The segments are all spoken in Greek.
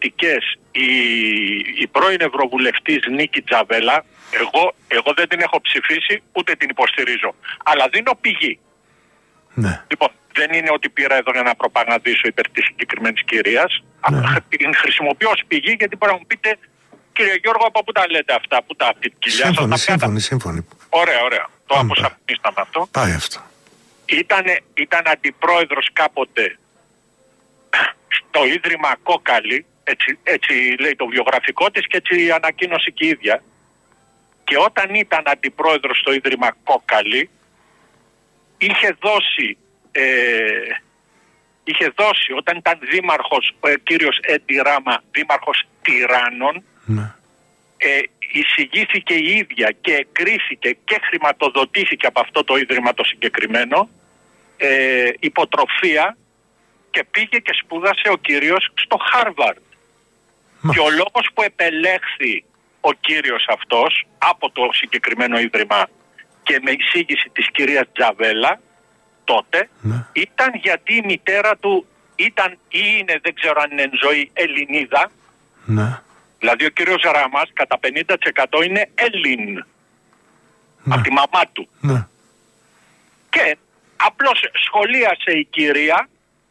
πολιτικές η πρώην Ευρωβουλευτής Νίκη Τζαβέλα, εγώ δεν την έχω ψηφίσει ούτε την υποστηρίζω, αλλά δίνω πηγή. Ναι. Λοιπόν, δεν είναι ότι πήρα εδώ για να προπαγανδίσω υπέρ της συγκεκριμένης κυρίας. Ναι. Την χρησιμοποιώ ως πηγή, γιατί μπορεί να μου πείτε, κύριε Γιώργο, από πού τα λέτε αυτά, πού τα αυτή την κοιλιά σας. Σύμφωνοι. Ωραία. Το αποσαφηνίσαμε αυτό. Πάει αυτό. Ήταν αντιπρόεδρος κάποτε στο Ίδρυμα Κόκαλη, έτσι λέει το βιογραφικό της και έτσι ανακοίνωσε και η ίδια. Και όταν ήταν αντιπρόεδρος στο Ίδρυμα Κόκαλη, είχε δώσει όταν ήταν δήμαρχος ο κύριος Έντι Ράμα, δήμαρχος Τυράννων, ναι. Εισηγήθηκε η ίδια και κρίθηκε και χρηματοδοτήθηκε από αυτό το ίδρυμα το συγκεκριμένο υποτροφία και πήγε και σπούδασε ο κύριος στο Χάρβαρντ. Και ο λόγος που επελέχθη ο κύριος αυτός από το συγκεκριμένο ίδρυμα και με εισήγηση της κυρίας Τζαβέλα τότε, ήταν γιατί η μητέρα του ήταν ή είναι, δεν ξέρω αν είναι εν ζωή, Ελληνίδα. Ναι. Δηλαδή ο κύριος Ράμας κατά 50% είναι Έλλην. Από τη μαμά του. Ναι. Και απλώς σχολίασε η κυρία.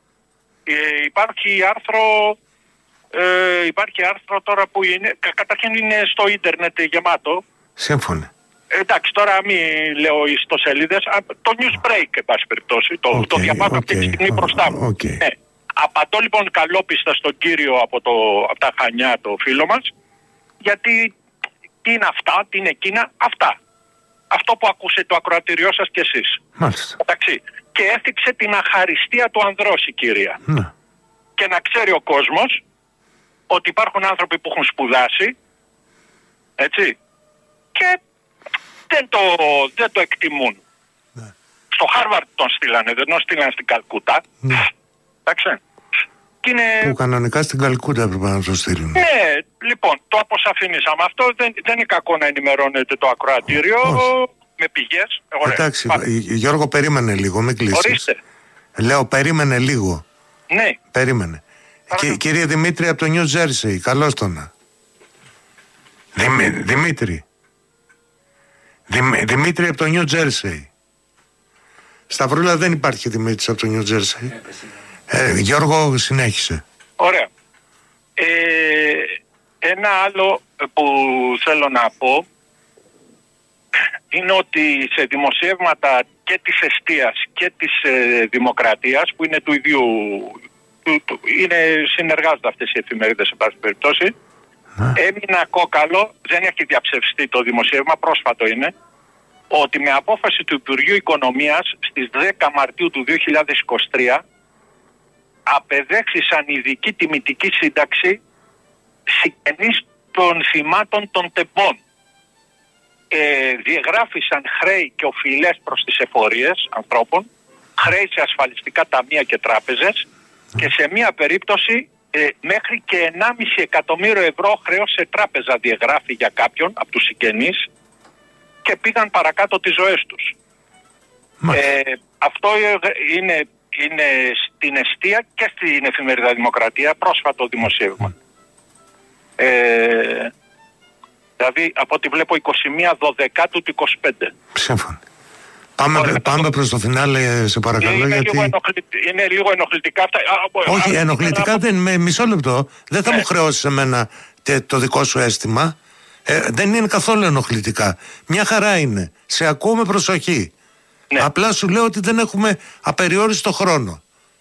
Υπάρχει άρθρο τώρα που είναι, καταρχήν είναι στο ίντερνετ γεμάτο. Σύμφωνοι. Εντάξει, τώρα μην λέω ιστοσελίδες, το news break, εν πάση περιπτώσει, το διαβάζω αυτή τη στιγμή μπροστά μου. Ναι. Απαντώ λοιπόν καλόπιστα στον κύριο από τα Χανιά, το φίλο μας, γιατί τι είναι αυτά, τι είναι εκείνα, αυτά. Αυτό που ακούσε το ακροατήριό σας κι εσείς. Μάλιστα. Εντάξει. Και έθιξε την αχαριστία του ανδρός η κυρία. Ναι. Και να ξέρει ο κόσμος ότι υπάρχουν άνθρωποι που έχουν σπουδάσει, έτσι, και δεν το εκτιμούν. Ναι. Στο Χάρβαρντ τον στείλανε, δεν τον στείλανε στην Καλκούτα. Ναι. Εντάξει. Που κανονικά στην Καλκούτα έπρεπε να το στείλουν. Ναι, λοιπόν, το αποσαφηνίσαμε αυτό. Δεν είναι κακό να ενημερώνετε το ακροατήριο με πηγές. Εντάξει, Γιώργο, περίμενε λίγο, μην κλείσεις. Ορίστε. Λέω, περίμενε λίγο. Ναι. Περίμενε. Κύριε Δημήτρη από το Νιου Τζέρσεϊ, καλώς τον. Δημήτρη από το Νιου Τζέρσεϊ. Σταυρούλα, δεν υπάρχει Δημήτρης από το Νιου Τζέρσεϊ. Γιώργο, συνέχισε. Ωραία. Ένα άλλο που θέλω να πω είναι ότι σε δημοσιεύματα και της Εστίας και της Δημοκρατίας, που είναι του ίδιου, συνεργάζονται αυτές οι εφημερίδες σε πάση περιπτώσει, έμεινα κόκαλο, δεν έχει διαψευστεί το δημοσίευμα, πρόσφατο είναι, ότι με απόφαση του Υπουργείου Οικονομίας στις 10 Μαρτίου του 2023 απεδέχθησαν ειδική τιμητική σύνταξη συγγενείς των θυμάτων των τεμπών. Διεγράφησαν χρέη και οφειλές προς τις εφορίες ανθρώπων, χρέη σε ασφαλιστικά ταμεία και τράπεζες και σε μία περίπτωση μέχρι και 1,5 εκατομμύριο ευρώ χρέος σε τράπεζα διεγράφει για κάποιον από τους συγγενείς και πήγαν παρακάτω τις ζωές τους. Αυτό είναι στην Εστία και στην εφημερίδα Δημοκρατία, πρόσφατο δημοσίευμα. Δηλαδή από ό,τι βλέπω 21/12 του 25. Σύμφωνα. Πάμε προς το φινάλε, σε παρακαλώ. Είναι λίγο ενοχλητικά αυτά. Όχι, ενοχλητικά δεν είναι. Μισό λεπτό. Δεν θα μου χρεώσεις εμένα το δικό σου αίσθημα. Δεν είναι καθόλου ενοχλητικά. Μια χαρά είναι. Σε ακούω με προσοχή. Ναι. Απλά σου λέω ότι δεν έχουμε απεριόριστο χρόνο.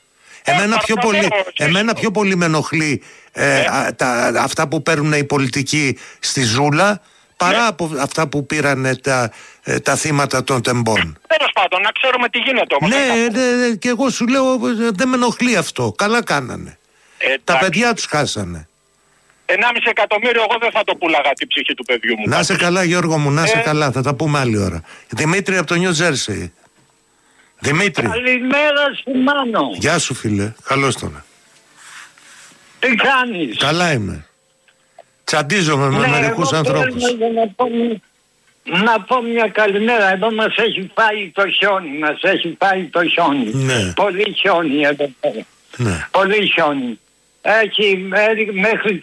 Εμένα πιο πολύ με ενοχλεί αυτά που παίρνουν οι πολιτικοί στη ζούλα παρά από αυτά που πήραν τα θύματα των τεμπών. Τέλος πάντων, να ξέρουμε τι γίνεται όμως. Ναι, και εγώ σου λέω δεν με ενοχλεί αυτό. Καλά κάνανε. Τα παιδιά τους χάσανε. 1,5 εκατομμύριο εγώ δεν θα το πουλάγα την ψυχή του παιδιού μου. Να σε καλά, Γιώργο μου, να σε καλά. Θα τα πούμε άλλη ώρα. Δημήτρη από το Νιου Τζέρσεϊ. Δημήτρη. Καλημέρα σου, Μάνο. Γεια σου, φίλε. Καλώς τον. Τι κάνεις? Καλά είμαι. Τσαντίζομαι με μερικούς ανθρώπους. Να πω μια καλημέρα. Εδώ μας έχει πάει το χιόνι. Ναι. Πολύ χιόνι εδώ πέρα. Ναι. Πολύ χιόνι. Έχει μέχρι